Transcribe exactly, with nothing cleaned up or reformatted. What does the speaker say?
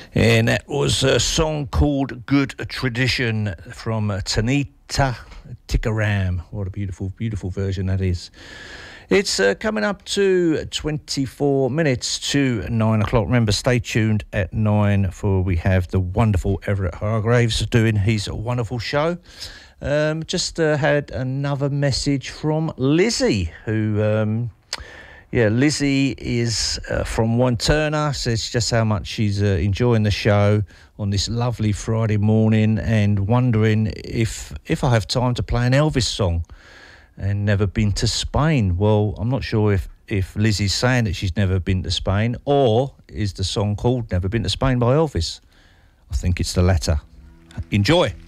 And that was a song called Good Tradition from Tanita Tikaram. What a beautiful, beautiful version that is. It's uh, coming up to twenty-four minutes to nine o'clock. Remember, stay tuned at nine for we have the wonderful Everett Hargraves doing his wonderful show. Um, just uh, had another message from Lizzie, who... Um, Yeah, Lizzie is uh, from Wantirna, says just how much she's uh, enjoying the show on this lovely Friday morning and wondering if if I have time to play an Elvis song and never been to Spain. Well, I'm not sure if, if Lizzie's saying that she's never been to Spain or is the song called Never Been to Spain by Elvis. I think it's the latter. Enjoy.